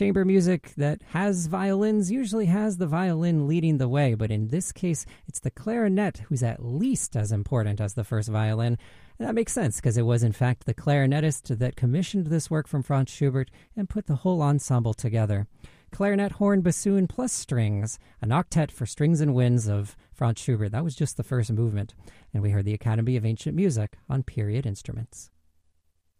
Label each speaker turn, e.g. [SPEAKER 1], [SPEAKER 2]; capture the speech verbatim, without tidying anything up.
[SPEAKER 1] Chamber music that has violins usually has the violin leading the way, but in this case, it's the clarinet who's at least as important as the first violin. And that makes sense, because it was in fact the clarinetist that commissioned this work from Franz Schubert and put the whole ensemble together. Clarinet, horn, bassoon, plus strings, an octet for strings and winds of Franz Schubert. That was just the first movement. And we heard the Academy of Ancient Music on Period Instruments.